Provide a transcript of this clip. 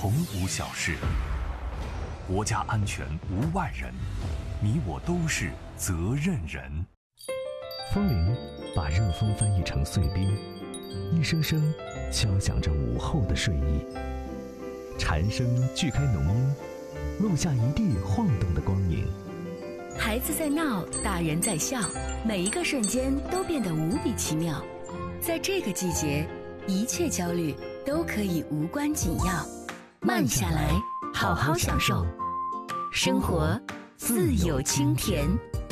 从无小事，国家安全无外人，你我都是责任人。 风铃把热风翻译成碎冰，一声声敲响着午后的睡意。蝉声锯开浓荫，录下一地晃动的光影。 孩子在闹，大人在笑，每一个瞬间都变得无比奇妙。在这个季节，一切焦虑都可以无关紧要。慢下来，好好享受生活，自有清甜。